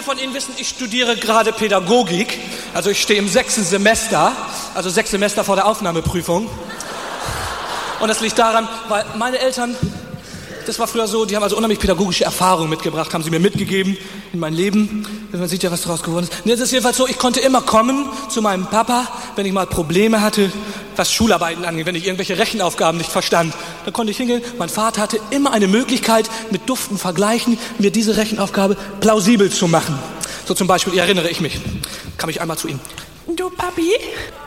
von Ihnen wissen, ich studiere gerade Pädagogik. Also ich stehe im 6. Semester, also 6 Semester vor der Aufnahmeprüfung. Und das liegt daran, weil meine Eltern, das war früher so, die haben also unheimlich pädagogische Erfahrungen mitgebracht, haben sie mir mitgegeben in mein Leben. Man sieht ja, was daraus geworden ist. Und jetzt ist es jedenfalls so, ich konnte immer kommen zu meinem Papa, wenn ich mal Probleme hatte, was Schularbeiten angeht, wenn ich irgendwelche Rechenaufgaben nicht verstand. Dann konnte ich hingehen. Mein Vater hatte immer eine Möglichkeit, mit duften Vergleichen mir diese Rechenaufgabe plausibel zu machen. So zum Beispiel, erinnere ich mich, kam ich einmal zu ihm. Du Papi,